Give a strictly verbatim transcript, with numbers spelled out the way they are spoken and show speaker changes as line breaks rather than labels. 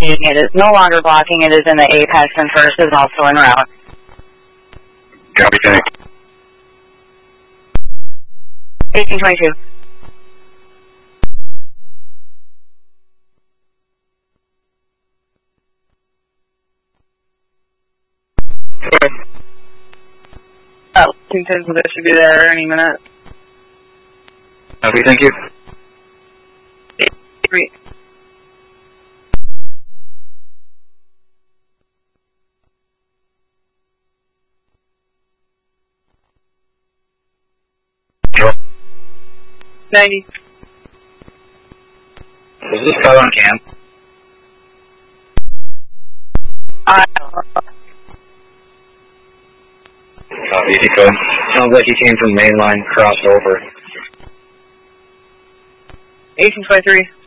It is no longer blocking. It is in the apex, and first is also en route.
Copy, thanks.
eighteen twenty-two. Oh, Washington, so this should be there any minute.
Copy, thank you.
Three.
Sure.
ninety.
Is this car on cam?
Uh,
Copy, if you could. Sounds like he came from mainline, crossed over.
eighteen twenty-three.